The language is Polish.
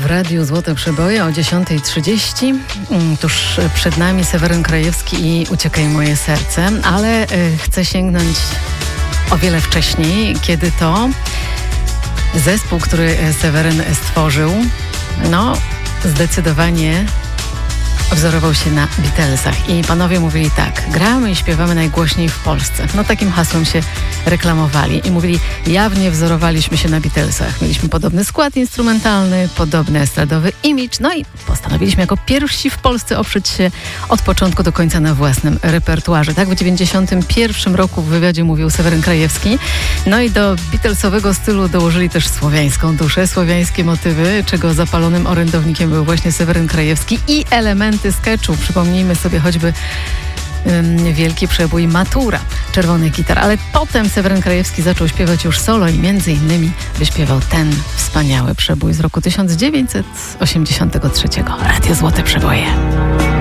w Radiu Złote Przeboje o 10:30. Tuż przed nami Seweryn Krajewski i Uciekaj moje serce, ale chcę sięgnąć o wiele wcześniej, kiedy to zespół, który Seweryn stworzył, zdecydowanie wzorował się na Beatlesach i panowie mówili tak: gramy i śpiewamy najgłośniej w Polsce. Takim hasłem się reklamowali i mówili, jawnie wzorowaliśmy się na Beatlesach. Mieliśmy podobny skład instrumentalny, podobny estradowy imidż, i postanowiliśmy jako pierwsi w Polsce oprzeć się od początku do końca na własnym repertuarze. Tak w 1991 roku w wywiadzie mówił Seweryn Krajewski. I do Beatlesowego stylu dołożyli też słowiańską duszę, słowiańskie motywy, czego zapalonym orędownikiem był właśnie Seweryn Krajewski i elementy sketchu. Przypomnijmy sobie choćby wielki przebój Matura czerwonych gitar. Ale potem Seweryn Krajewski zaczął śpiewać już solo i między innymi wyśpiewał ten wspaniały przebój z roku 1983. Radio Złote Przeboje.